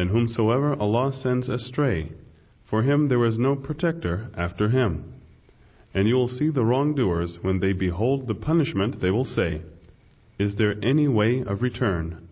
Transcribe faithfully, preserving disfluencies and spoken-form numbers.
And whomsoever Allah sends astray, for him there is no protector after him. And you will see the wrongdoers when they behold the punishment, they will say, Is there any way of return?